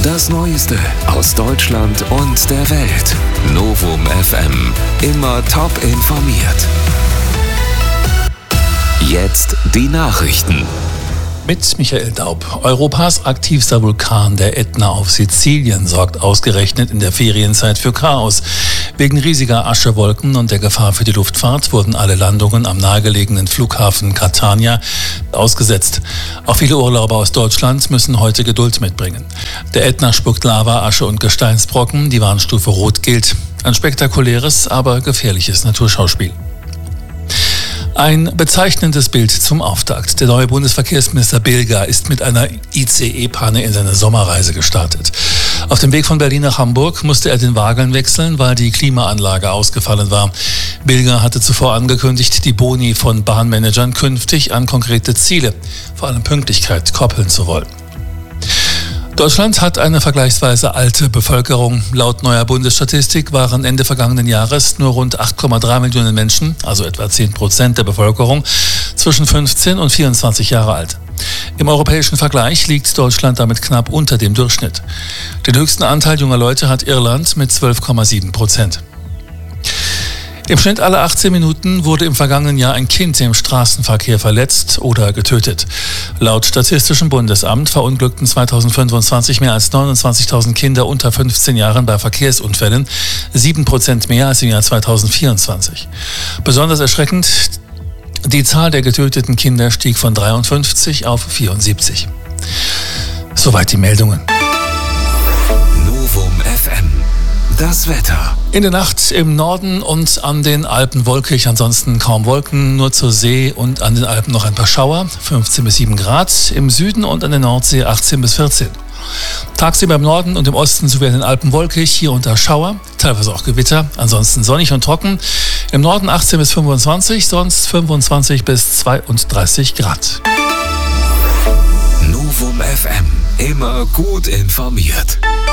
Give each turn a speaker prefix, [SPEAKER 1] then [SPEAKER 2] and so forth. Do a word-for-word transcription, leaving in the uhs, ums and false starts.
[SPEAKER 1] Das Neueste aus Deutschland und der Welt. Novum F M. Immer top informiert. Jetzt die Nachrichten.
[SPEAKER 2] Mit Michael Daub. Europas aktivster Vulkan, der Ätna auf Sizilien, sorgt ausgerechnet in der Ferienzeit für Chaos. Wegen riesiger Aschewolken und der Gefahr für die Luftfahrt wurden alle Landungen am nahegelegenen Flughafen Catania ausgesetzt. Auch viele Urlauber aus Deutschland müssen heute Geduld mitbringen. Der Ätna spuckt Lava, Asche und Gesteinsbrocken. Die Warnstufe Rot gilt. Ein spektakuläres, aber gefährliches Naturschauspiel. Ein bezeichnendes Bild zum Auftakt. Der neue Bundesverkehrsminister Bilger ist mit einer I C E-Panne in seine Sommerreise gestartet. Auf dem Weg von Berlin nach Hamburg musste er den Wagen wechseln, weil die Klimaanlage ausgefallen war. Bilger hatte zuvor angekündigt, die Boni von Bahnmanagern künftig an konkrete Ziele, vor allem Pünktlichkeit, koppeln zu wollen. Deutschland hat eine vergleichsweise alte Bevölkerung. Laut neuer Bundesstatistik waren Ende vergangenen Jahres nur rund acht Komma drei Millionen Menschen, also etwa zehn Prozent der Bevölkerung, zwischen fünfzehn und vierundzwanzig Jahre alt. Im europäischen Vergleich liegt Deutschland damit knapp unter dem Durchschnitt. Den höchsten Anteil junger Leute hat Irland mit zwölf Komma sieben Prozent. Im Schnitt alle achtzehn Minuten wurde im vergangenen Jahr ein Kind im Straßenverkehr verletzt oder getötet. Laut Statistischem Bundesamt verunglückten zweitausendfünfundzwanzig mehr als neunundzwanzigtausend Kinder unter fünfzehn Jahren bei Verkehrsunfällen, sieben Prozent mehr als im Jahr zweitausendvierundzwanzig. Besonders erschreckend, die Zahl der getöteten Kinder stieg von dreiundfünfzig auf vierundsiebzig. Soweit die Meldungen.
[SPEAKER 1] Novum F M. Das Wetter.
[SPEAKER 2] In der Nacht im Norden und an den Alpen wolkig, ansonsten kaum Wolken, nur zur See und an den Alpen noch ein paar Schauer, fünfzehn bis sieben Grad, im Süden und an der Nordsee achtzehn bis vierzehn. Tagsüber im Norden und im Osten sowie an den Alpen wolkig, hier und da Schauer, teilweise auch Gewitter, ansonsten sonnig und trocken. Im Norden achtzehn bis fünfundzwanzig, sonst fünfundzwanzig bis zweiunddreißig Grad.
[SPEAKER 1] Novum F M. Immer gut informiert.